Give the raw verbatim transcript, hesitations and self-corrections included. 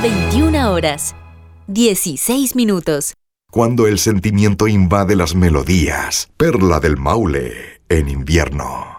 veintiuna horas, dieciséis minutos. Cuando el sentimiento invade las melodías, Perla del Maule en invierno.